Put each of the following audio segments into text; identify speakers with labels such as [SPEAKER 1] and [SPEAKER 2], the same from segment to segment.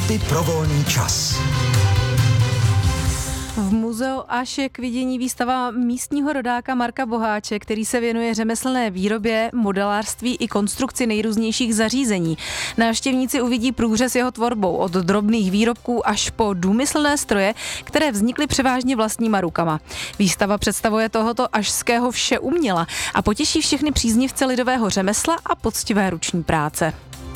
[SPEAKER 1] Tipy pro volný čas.
[SPEAKER 2] V muzeu Aš je k vidění výstava místního rodáka Marka Boháče, který se věnuje řemeslné výrobě, modelářství i konstrukci nejrůznějších zařízení. Návštěvníci uvidí průřez jeho tvorbou od drobných výrobků až po důmyslné stroje, které vznikly převážně vlastníma rukama. Výstava představuje tohoto ašského všeuměla a potěší všechny příznivce lidového řemesla a poctivé ruční práce.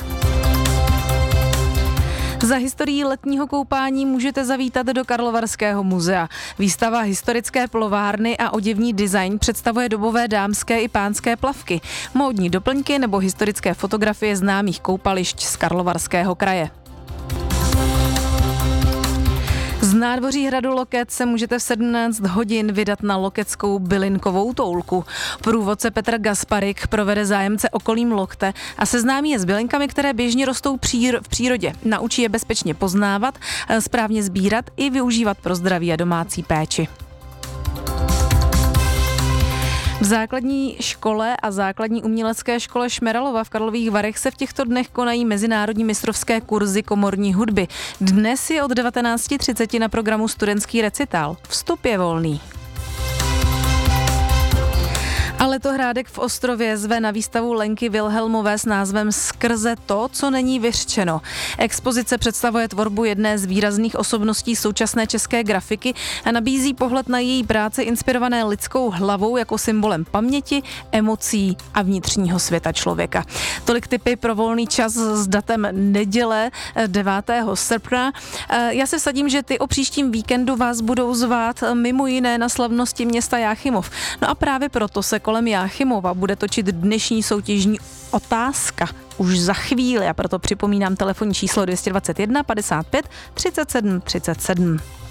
[SPEAKER 2] Za historií letního koupání můžete zavítat do Karlovarského muzea. Výstava historické plovárny a oděvní design představuje dobové dámské i pánské plavky, módní doplňky nebo historické fotografie známých koupališť z Karlovarského kraje. Z nádvoří hradu Lokec se můžete v 17 hodin vydat na lokeckou bylinkovou toulku. Průvodce Petr Gasparik provede zájemce okolím Lokte a seznámí je s bylinkami, které běžně rostou v přírodě. Naučí je bezpečně poznávat, správně sbírat i využívat pro zdraví a domácí péči. V základní škole a základní umělecké škole Šmeralova v Karlových Varech se v těchto dnech konají mezinárodní mistrovské kurzy komorní hudby. Dnes je od 19:30 na programu studentský recitál. Vstup je volný. A Letohrádek v Ostrově zve na výstavu Lenky Vilhelmové s názvem Skrze to, co není vyřčeno. Expozice představuje tvorbu jedné z výrazných osobností současné české grafiky a nabízí pohled na její práce inspirované lidskou hlavou jako symbolem paměti, emocí a vnitřního světa člověka. Tolik tipy pro volný čas s datem neděle 9. srpna. Já se vsadím, že ty o příštím víkendu vás budou zvát mimo jiné na slavnosti města Jáchymov. No a právě proto se kolem Jáchymova bude točit dnešní soutěžní otázka už za chvíli a proto připomínám telefonní číslo 221 55 37 37.